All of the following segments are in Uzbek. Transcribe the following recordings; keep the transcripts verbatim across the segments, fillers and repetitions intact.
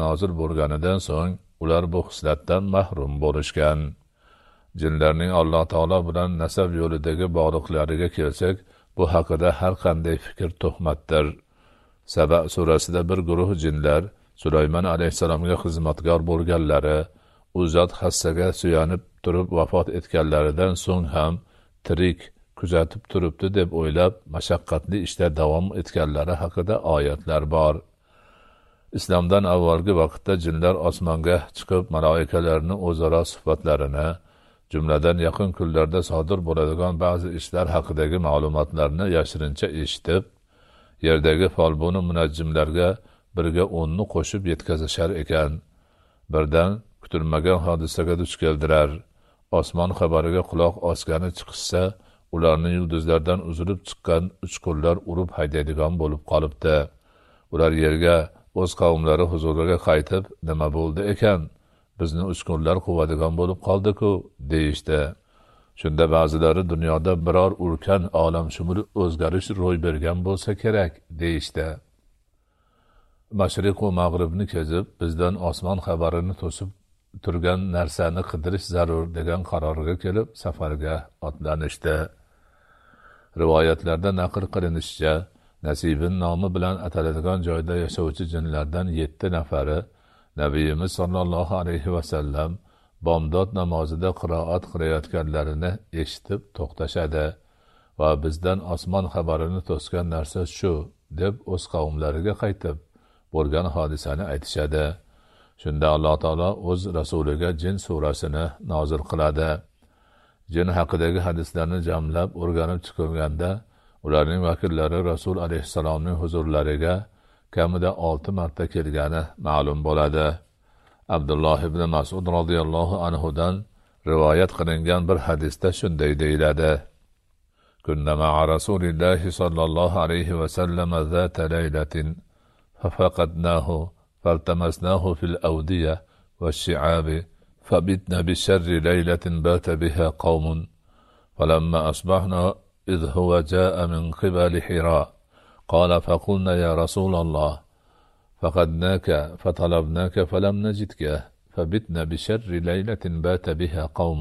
nozil bo'lganidan so'ng ular bu xislatdan mahrum bo'lishgan. Jinlarning Alloh taolo bilan nasab yo'lidagi bog'liqlariga kelsak, bu haqida har qanday fikr tuhmatdir. Saba surasida bir guruh jinlar Sulaymon alayhisalomga xizmatkor bo'lganlari, u zot hassaga suyanib turib vafot etganlaridan so'ng ham tirik kuzatib turibdi deb o'ylab mashaqqatli ishda davom etganlari haqida oyatlar bor. Islomdan avvalgi vaqtda jinlar osmonga chiqib malaikalarning o'zaro suhbatlarini, jumladan yaqin kunlarda sodir bo'ladigan ba'zi ishlar haqidagi ma'lumotlarni yashirincha eshitib, yerdagi folboni munajjimlarga birga o'nni qo'shib yetkazishar ekan. Birdan kutilmagan hodisaga duch keldilar. Osmon xabariga quloq osgani chiqishsa, ularni yulduzlardan uzilib chiqqan uchqunlar urib haydaydigan bo'lib qolibdi. Ular yerga o'z qavmlari huzuriga qaytib, nima bo'ldi ekan? Bizni uchqunlar quvadigan bo'lib qoldi-ku, deyishdi. Shunda ba'zilari dunyoda biror ulkan olamshumul o'zgarish ro'y bergan bo'lsa kerak, deyishdi. Mashriq va mag'ribni kezib, bizdan osmon xabarini to'sib turgan narsani qidirish zarur degan qarorga kelib, safarga otlanishdi. Rivoyatlarda naql qilinishicha, Nasibin nomi bilan ataladigan joyda yashovchi jinlardan yetti nafari Nabiyimiz sallallohu alayhi va sallam bomdod namozida qiroat qilayotganlarini eshitib to'xtashadi va bizdan osmon xabarini to'sgan narsa shu deb o'z qavmlariga qaytib bo'lgan hodisani aytishadi. Shunda Alloh taolo o'z rasuliga Jin surasini nozil qiladi. Jin haqidagi hadislarni jamlab o'rganib chiqilganda, ularning vakillari Rasul alayhissalomning huzurlariga kamida olti marta kelgani ma'lum bo'ladi. Abdulloh ibn Mas'ud radhiyallohu anhudan rivoyat qilingan bir hadisda shunday deyiladi: Kunna ma'a Rasulillahi sallallohu alayhi va sallam zata laylatin fafaqadnahu faltamasnahu fil awdiya wash-shi'abi fabitna bi sharri laylatin bata biha qaumun falamma asbahna idh huwa jaa min qibali Hira qala faqulna ya Rasulallah فقدناك فطلبناك فلم نجدك فبتنا بشر ليلة بات بها قوم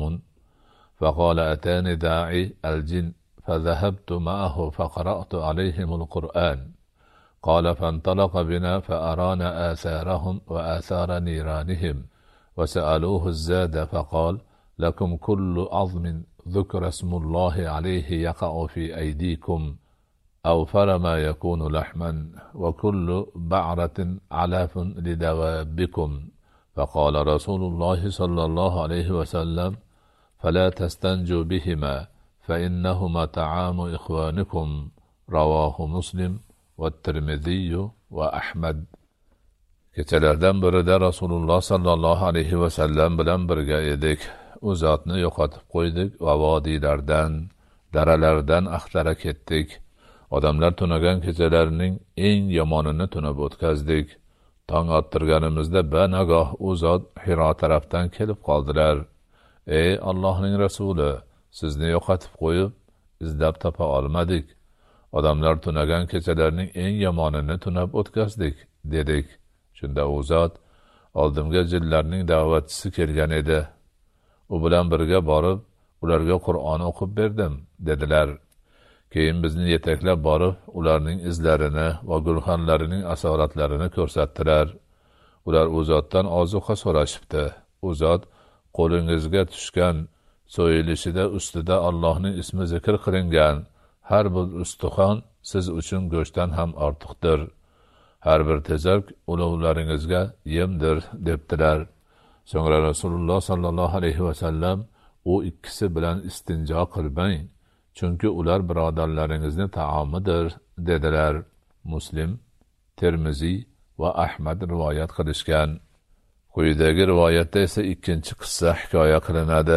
فقال أتاني داعي الجن فذهبت معه فقرأت عليهم القرآن قال فانطلق بنا فأرانا آثارهم وآثار نيرانهم وسألوه الزاد فقال لكم كل عظم ذكر اسم الله عليه يقع في أيديكم أوفر ما يكون لحما وكل بعرة علاف لدوابكم فقال رسول الله صلى الله عليه وسلم فلا تستنجوا بهما فإنهما طعام إخوانكم رواه مسلم والترمذي وأحمد. Kechalardan birida Rasululloh sallallohu alayhi va sallam bilan birga edik. U zotni yo'qotib qo'ydik va vodiylardan, daralardan axtara ketdik. Odamlar tunagan kechalarning eng yomonini tunab o'tkazdik. Tong ottirganimizda banagoh u zot Hiro tarafdan kelib qoldilar. Ey Allohning rasuli, sizni yo'qotib qo'yib, izlab topa olmadik. Odamlar tunagan kechalarning eng yomonini tunab o'tkazdik, dedik. Shunda u zot oldimga jinlarning da'vatchisi kelgan edi. U bilan birga borib, ularga Qur'on o'qib berdim, dedilar. Keyin bizni yetaklab borib, ularning izlarini va gulxanlarining asoratlarini ko'rsatdilar. Ular u zotdan ozuqa so'rashibdi. U zot qo'lingizga tushgan so'yilishida ustida Allohning ismi zikr qilingan har bir ustixon siz uchun go'shtdan ham ortiqdir. Har bir tezak ulovlaringizga yemdir, debdilar. So'ngra Rasululloh sallallohu alayhi va sallam u ikkisi bilan istinjo qilmang, chunki ular birodarlaringizning taomidir, dedilar. Muslim, Termiziy va Ahmad rivoyat qilishgan. Quyidagi rivoyatda esa ikkinchi qissa hikoya qilinadi.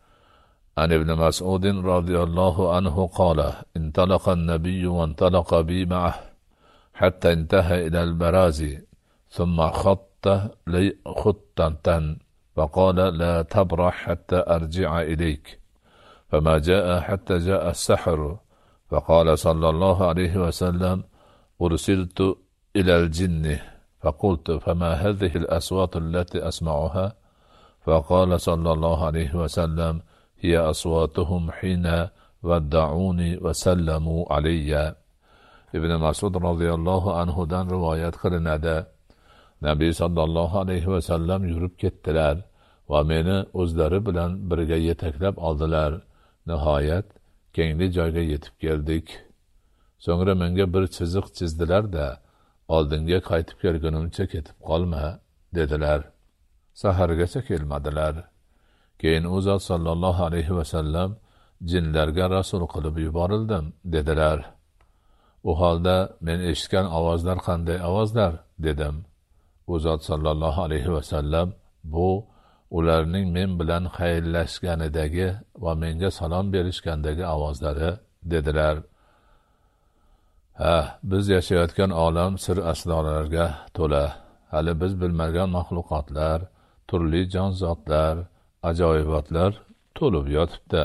An ibn Mas'ud radhiyallohu anhu qala: "Intalaqa an-nabiyyu wa intalaqa bi ma'ah hatta intaha ila al-barazi, thumma khatta li khuttatan wa qala la tabrah hatta arji'a ilayk." فما جاء حتى جاء السحر فقال صلى الله عليه وسلم: أرسلت إلى الجن فقلت فما هذه الأصوات التي أسمعها؟ فقال صلى الله عليه وسلم هي أصواتهم حين ودعوني وسلموا علي. ibn Mas'ud roziyallohu anhudan rivoyat qilinadi. Nabiy sallallohu alayhi vasallam yurib ketdilar va meni o'zlari bilan birga yetaklab oldilar. Nihoyat kengli joyga yetib keldik. So'ngra menga bir chiziq chizdilar-da, oldinga qaytib kelgunimcha ketib qolma, dedilar. Sahargacha kelmadilar. Keyin u zot sallallohu alayhi vasallam jinlarga rasul qilib yuborildim, dedilar. U holda men eshitgan ovozlar qanday ovozlar, dedim. U zot sallallohu alayhi vasallam bu ularning men bilan xayrlashganidagi va menga salom berishgandagi ovozlari, dedilar. Ha, biz yashayotgan olam sir asrorlarga to'la. Hali biz bilmagan mahluqotlar, turli jonzotlar, ajoyibotlar to'lib yotibdi.